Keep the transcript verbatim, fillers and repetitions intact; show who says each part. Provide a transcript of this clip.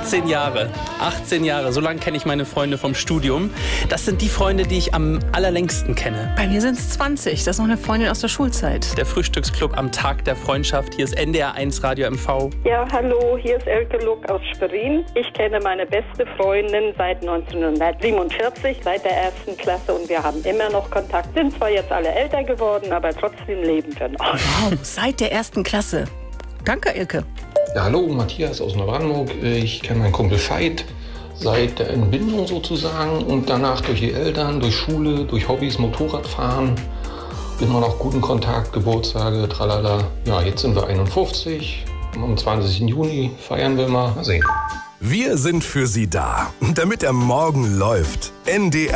Speaker 1: achtzehn Jahre. achtzehn Jahre, so lange kenne ich meine Freunde vom Studium. Das sind die Freunde, die ich am allerlängsten kenne.
Speaker 2: Bei mir sind es zwanzig. Das ist noch eine Freundin aus der Schulzeit.
Speaker 1: Der Frühstücksclub am Tag der Freundschaft. Hier ist N D R eins Radio M V.
Speaker 3: Ja, hallo, hier ist Elke Luck aus Schwerin. Ich kenne meine beste Freundin seit neunzehnhundertsiebenundvierzig, seit der ersten Klasse, und wir haben immer noch Kontakt. Sind zwar jetzt alle älter geworden, aber trotzdem leben wir noch.
Speaker 2: Wow, seit der ersten Klasse. Danke, Elke.
Speaker 4: Ja, hallo, Matthias aus Neubrandenburg. Ich kenne meinen Kumpel Veit seit der Entbindung sozusagen und danach durch die Eltern, durch Schule, durch Hobbys, Motorradfahren. Immer noch guten Kontakt, Geburtstage, tralala. Ja, jetzt sind wir einundfünfzig. Am zwanzigsten Juni feiern wir mal. Mal sehen.
Speaker 5: Wir sind für Sie da, damit der Morgen läuft. N D R